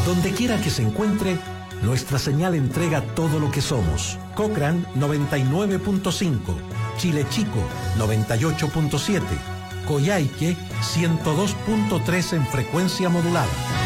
Donde quiera que se encuentre, nuestra señal entrega todo lo que somos. Cochrane 99.5, Chile Chico 98.7, Coyhaique 102.3 en frecuencia modulada.